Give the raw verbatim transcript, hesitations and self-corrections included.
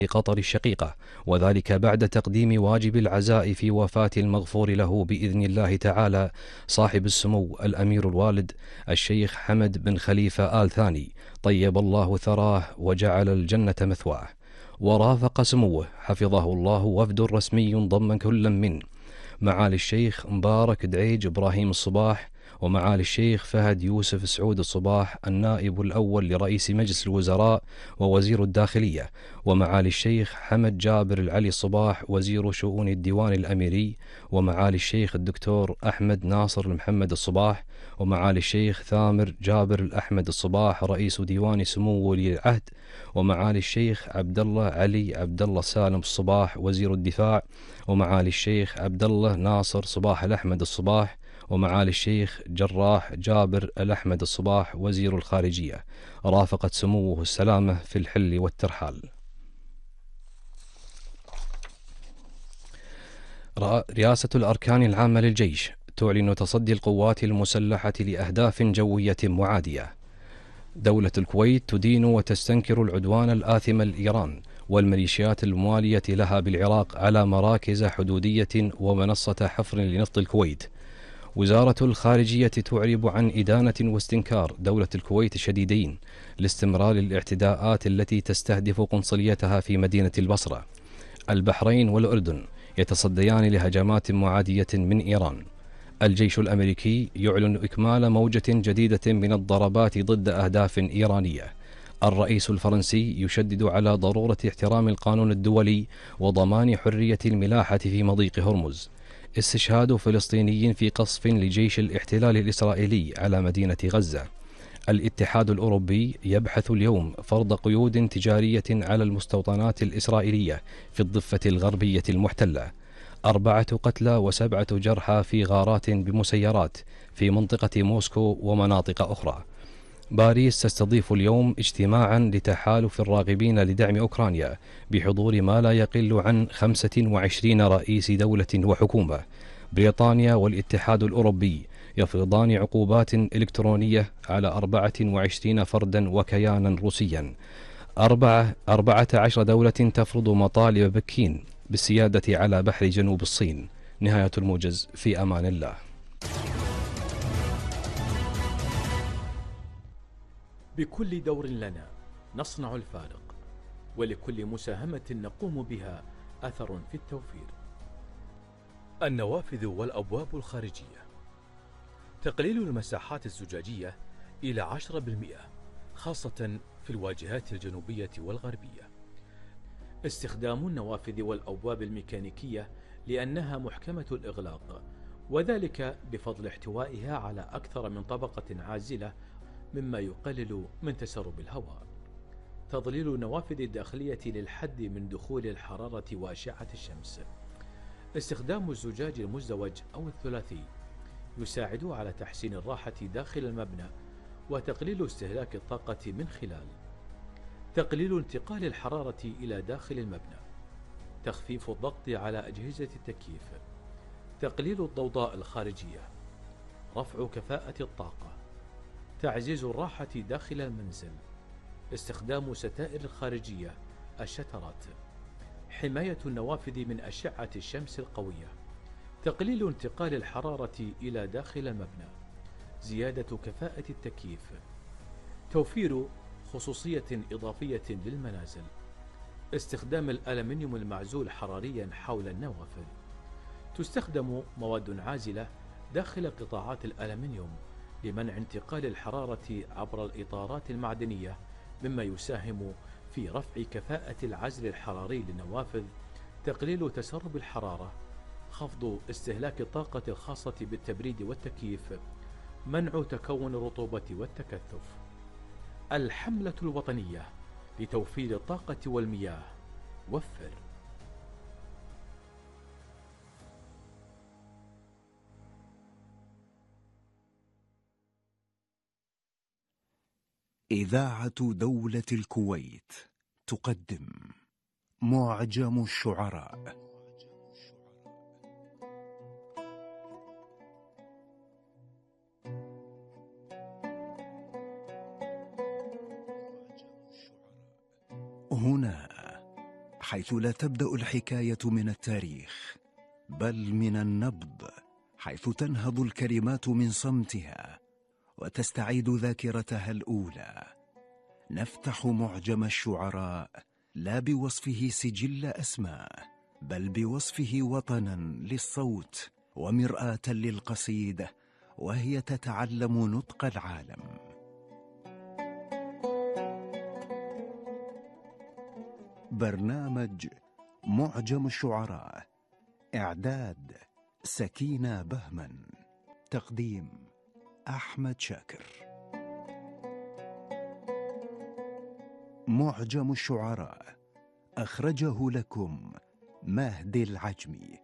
قطر الشقيقة، وذلك بعد تقديم واجب العزاء في وفاة المغفور له بإذن الله تعالى صاحب السمو الأمير الوالد الشيخ حمد بن خليفة آل ثاني، طيب الله ثراه وجعل الجنة مثواه. ورافق سموه حفظه الله وفد رسمي ضم كل من معالي الشيخ مبارك دعيج إبراهيم الصباح، ومعالي الشيخ فهد يوسف سعود الصباح النائب الأول لرئيس مجلس الوزراء ووزير الداخلية، ومعالي الشيخ حمد جابر العلي الصباح وزير شؤون الديوان الأميري، ومعالي الشيخ الدكتور أحمد ناصر محمد الصباح، ومعالي الشيخ ثامر جابر الأحمد الصباح رئيس ديوان سمو ولي العهد، ومعالي الشيخ عبد الله علي عبد الله سالم الصباح وزير الدفاع، ومعالي الشيخ عبد الله ناصر صباح الأحمد الصباح، ومعالي الشيخ جراح جابر الأحمد الصباح وزير الخارجية. رافقت سموه السلامة في الحل والترحال. رئاسة الأركان العامة للجيش تعلن تصدي القوات المسلحة لأهداف جوية معادية. دولة الكويت تدين وتستنكر العدوان الآثم لإيران والميليشيات الموالية لها بالعراق على مراكز حدودية ومنصة حفر لنفط الكويت. وزارة الخارجية تعرب عن إدانة واستنكار دولة الكويت الشديدين لاستمرار الاعتداءات التي تستهدف قنصليتها في مدينة البصرة. البحرين والأردن يتصديان لهجمات معادية من إيران. الجيش الأمريكي يعلن إكمال موجة جديدة من الضربات ضد أهداف إيرانية. الرئيس الفرنسي يشدد على ضرورة احترام القانون الدولي وضمان حرية الملاحة في مضيق هرمز. استشهاد فلسطيني في قصف لجيش الاحتلال الإسرائيلي على مدينة غزة. الاتحاد الأوروبي يبحث اليوم فرض قيود تجارية على المستوطنات الإسرائيلية في الضفة الغربية المحتلة. أربعة قتلى وسبعة جرحى في غارات بمسيرات في منطقة موسكو ومناطق أخرى. باريس تستضيف اليوم اجتماعا لتحالف الراغبين لدعم أوكرانيا بحضور ما لا يقل عن خمسة وعشرين رئيس دولة وحكومة. بريطانيا والاتحاد الأوروبي يفرضان عقوبات إلكترونية على أربعة وعشرين فردا وكيانا روسيا. أربعة, أربعة عشر دولة تفرض مطالب بكين بالسيادة على بحر جنوب الصين. نهاية الموجز، في أمان الله. بكل دور لنا نصنع الفارق، ولكل مساهمة نقوم بها أثر في التوفير. النوافذ والأبواب الخارجية، تقليل المساحات الزجاجية إلى عشرة بالمئة خاصة في الواجهات الجنوبية والغربية. استخدام النوافذ والأبواب الميكانيكية لأنها محكمة الإغلاق، وذلك بفضل احتوائها على أكثر من طبقة عازلة مما يقلل من تسرب الهواء. تظليل النوافذ الداخلية للحد من دخول الحرارة وأشعة الشمس. استخدام الزجاج المزدوج أو الثلاثي يساعد على تحسين الراحة داخل المبنى وتقليل استهلاك الطاقة من خلال تقليل انتقال الحرارة إلى داخل المبنى، تخفيف الضغط على أجهزة التكييف، تقليل الضوضاء الخارجية، رفع كفاءة الطاقة، تعزيز الراحة داخل المنزل، استخدام ستائر الخارجية الشترات، حماية النوافذ من أشعة الشمس القوية، تقليل انتقال الحرارة إلى داخل المبنى، زيادة كفاءة التكييف، توفير خصوصية إضافية للمنازل، استخدام الألمنيوم المعزول حراريا حول النوافذ. تستخدم مواد عازلة داخل قطاعات الألمنيوم لمنع انتقال الحرارة عبر الإطارات المعدنية، مما يساهم في رفع كفاءة العزل الحراري للنوافذ، تقليل تسرب الحرارة، خفض استهلاك الطاقة الخاصة بالتبريد والتكييف، منع تكون الرطوبة والتكثف. الحملة الوطنية لتوفير الطاقة والمياه، وفر. إذاعة دولة الكويت تقدم معجم الشعراء. هنا حيث لا تبدأ الحكاية من التاريخ بل من النبض، حيث تنهض الكلمات من صمتها وتستعيد ذاكرتها الأولى. نفتح معجم الشعراء لا بوصفه سجل أسماء، بل بوصفه وطنا للصوت ومرآة للقصيدة وهي تتعلم نطق العالم. برنامج معجم الشعراء، إعداد سكينة بهمن، تقديم أحمد شاكر. معجم الشعراء أخرجه لكم مهدي العجمي.